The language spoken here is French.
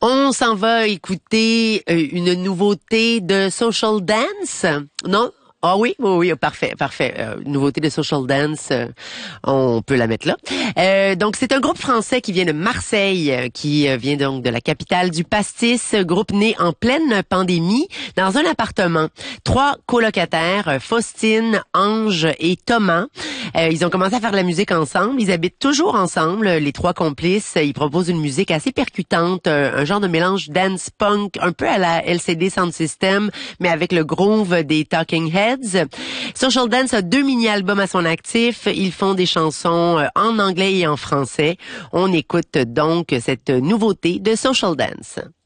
On s'en va écouter une nouveauté de Social Dance, non? Ah oui, oui, parfait. Nouveauté de Social Dance, on peut la mettre là. Donc c'est un groupe français qui vient de Marseille, qui vient donc de la capitale du pastis, groupe né en pleine pandémie dans un appartement. 3 colocataires, Faustine, Ange et Thomas. Ils ont commencé à faire de la musique ensemble. Ils habitent toujours ensemble, les 3 complices. Ils proposent une musique assez percutante, un genre de mélange dance punk, un peu à la LCD Sound System, mais avec le groove des Talking Heads. Social Dance a 2 mini-albums à son actif. Ils font des chansons en anglais et en français. On écoute donc cette nouveauté de Social Dance.